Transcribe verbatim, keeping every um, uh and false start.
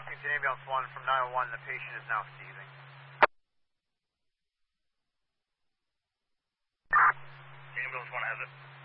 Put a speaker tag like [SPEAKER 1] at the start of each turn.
[SPEAKER 1] Washington Ambulance one from nine one one, the patient is now seizing.
[SPEAKER 2] Ambulance one has it.